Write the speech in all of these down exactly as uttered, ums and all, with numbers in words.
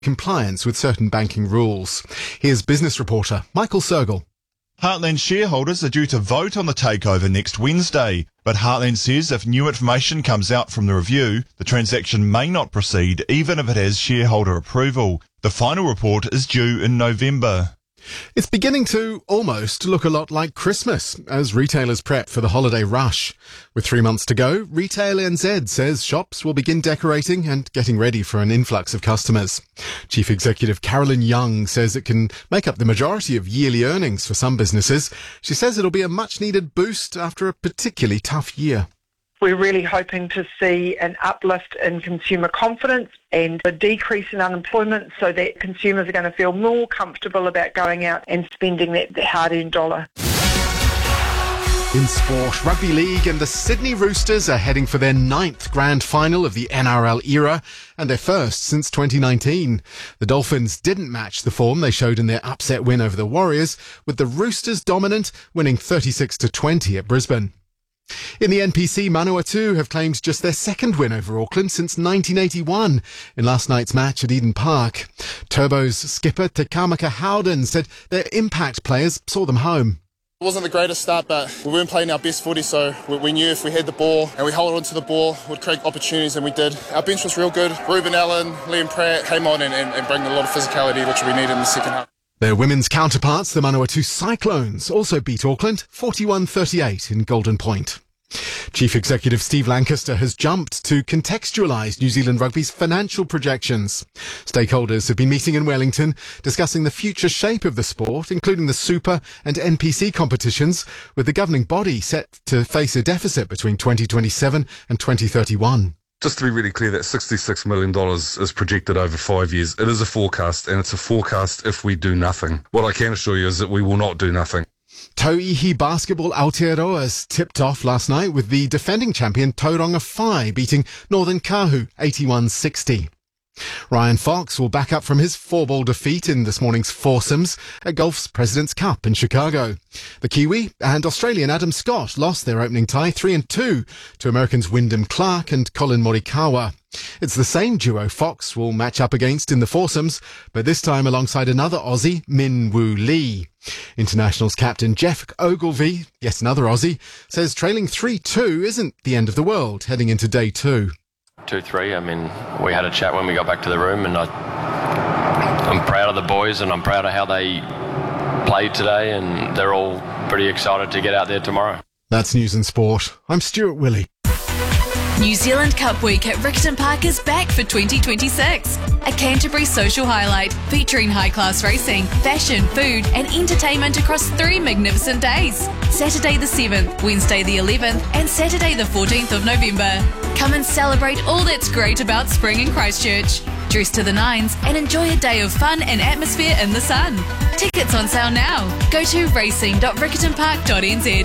compliance with certain banking rules. Here's business reporter Michael Sergel. Heartland shareholders are due to vote on the takeover next Wednesday, but Heartland says if new information comes out from the review, the transaction may not proceed even if it has shareholder approval. The final report is due in November. It's beginning to almost look a lot like Christmas as retailers prep for the holiday rush. With three months to go, Retail N Z says shops will begin decorating and getting ready for an influx of customers. Chief Executive Carolyn Young says it can make up the majority of yearly earnings for some businesses. She says it'll be a much-needed boost after a particularly tough year. We're really hoping to see an uplift in consumer confidence and a decrease in unemployment so that consumers are going to feel more comfortable about going out and spending that hard-earned dollar. In sport, Rugby League and the Sydney Roosters are heading for their ninth grand final of the N R L era and their first since twenty nineteen. The Dolphins didn't match the form they showed in their upset win over the Warriors, with the Roosters dominant, winning thirty-six to twenty at Brisbane. In the N P C, Manawatu have claimed just their second win over Auckland since nineteen eighty-one in last night's match at Eden Park. Turbo's skipper Takamaka Howden said their impact players saw them home. It wasn't the greatest start, but we weren't playing our best footy, so we knew if we had the ball and we held on to the ball, we'd create opportunities, and we did. Our bench was real good. Ruben Allen, Liam Pratt came on and, and, and bring a lot of physicality, which we needed in the second half. Their women's counterparts, the Manawatu Cyclones, also beat Auckland forty-one thirty-eight in Golden Point. Chief Executive Steve Lancaster has jumped to contextualise New Zealand Rugby's financial projections. Stakeholders have been meeting in Wellington, discussing the future shape of the sport, including the Super and N P C competitions, with the governing body set to face a deficit between twenty twenty-seven and twenty thirty-one. Just to be really clear, that sixty-six million dollars is projected over five years. It is a forecast, and it's a forecast if we do nothing. What I can assure you is that we will not do nothing. Tauihi Basketball Aotearoa's tipped off last night with the defending champion Tauranga Whai beating Northern Kahu eighty-one sixty. Ryan Fox will back up from his four-ball defeat in this morning's foursomes at golf's President's Cup in Chicago. The Kiwi and Australian Adam Scott lost their opening tie three and two to Americans Wyndham Clark and Colin Morikawa. It's the same duo Fox will match up against in the foursomes, but this time alongside another Aussie, Min Woo Lee. Internationals captain Jeff Ogilvie, yes, another Aussie, says trailing three two isn't the end of the world heading into day two. two three, I mean, we had a chat when we got back to the room, and I, I'm proud of the boys and I'm proud of how they played today, and they're all pretty excited to get out there tomorrow. That's News and Sport. I'm Stuart Willey. New Zealand Cup Week at Riccarton Park is back for twenty twenty-six. A Canterbury social highlight featuring high-class racing, fashion, food and entertainment across three magnificent days. Saturday the seventh, Wednesday the eleventh and Saturday the fourteenth of November. Come and celebrate all that's great about spring in Christchurch. Dress to the nines and enjoy a day of fun and atmosphere in the sun. Tickets on sale now. Go to racing dot riccarton park dot n z.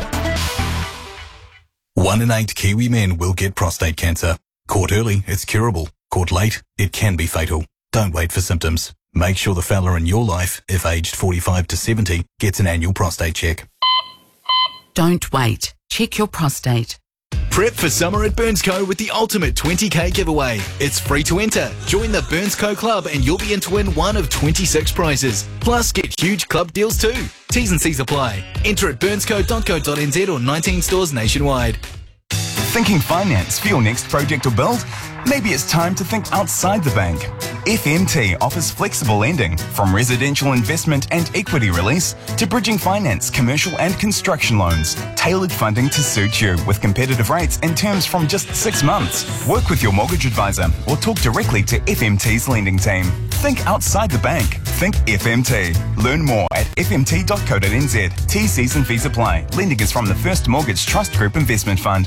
One in eight Kiwi men will get prostate cancer. Caught early, it's curable. Caught late, it can be fatal. Don't wait for symptoms. Make sure the fella in your life, if aged forty-five to seventy, gets an annual prostate check. Don't wait. Check your prostate. Prep for summer at Burnsco with the ultimate twenty K giveaway. It's free to enter. Join the Burnsco Club and you'll be in to win one of twenty-six prizes. Plus, get huge club deals too. T's and C's apply. Enter at burnsco dot co dot n z or nineteen stores nationwide. Thinking finance for your next project or build? Maybe it's time to think outside the bank. F M T offers flexible lending, from residential investment and equity release to bridging finance, commercial and construction loans. Tailored funding to suit you with competitive rates and terms from just six months. Work with your mortgage advisor or talk directly to F M T's lending team. Think outside the bank. Think F M T. Learn more at f m t dot co dot n z. T Cs and fees apply. Lending is from the First Mortgage Trust Group Investment Fund.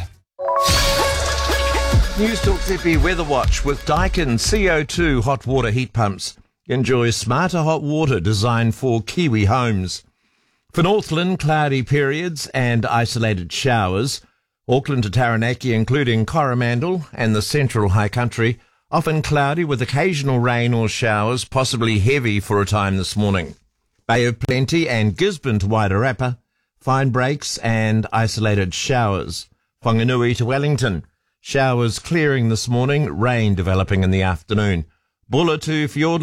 News Talk's Epi Weather Watch with Daikin C O two hot water heat pumps. Enjoy smarter hot water designed for Kiwi homes. For Northland, cloudy periods and isolated showers. Auckland to Taranaki, including Coromandel and the central high country, often cloudy with occasional rain or showers, possibly heavy for a time this morning. Bay of Plenty and Gisborne to Wairarapa, fine breaks and isolated showers. Whanganui to Wellington. Showers clearing this morning, rain developing in the afternoon. Bulla to Fjord